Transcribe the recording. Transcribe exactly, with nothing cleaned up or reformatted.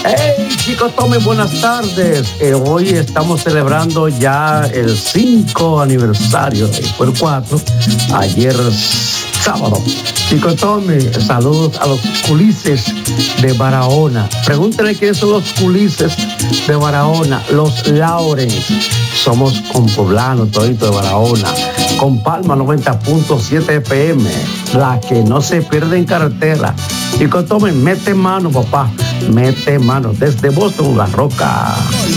Hey, chicos, tomen buenas tardes. Eh, hoy estamos celebrando ya el cinco aniversario, eh, fue el cuatro, ayer sábado. Chicos, tomen saludos a los culises de Barahona. Pregúntenle quiénes son los culises de Barahona, los Lawrence. Somos con poblanos, todito de Barahona, con Palma noventa punto siete F M, la que no se pierde en carretera. Chicos, tomen, mete mano, papá, mete mano, desde Boston, La Roca.